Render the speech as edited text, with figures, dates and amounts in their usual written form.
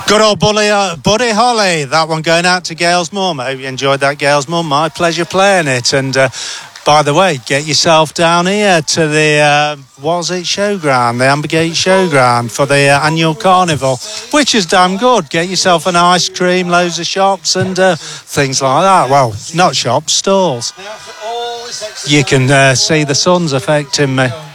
Good old Buddy Holly. That one going out to Gail's mum. I hope you enjoyed that, Gail's mum. My pleasure playing it. And by the way, get yourself down here to the showground, the Ambergate Showground for the annual carnival, which is damn good. Get yourself an ice cream, loads of shops and things like that. Well, not shops, stalls. You can see the sun's affecting me.